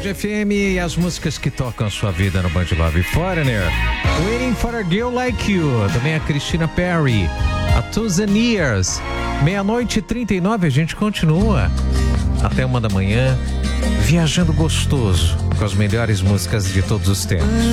Band FM e as músicas que tocam a sua vida no Band Love. Foreigner, Waiting for a Girl Like You. Também a Christina Perri, a 2000 Years. 00:39, a gente continua até 1 da manhã, viajando gostoso com as melhores músicas de todos os tempos.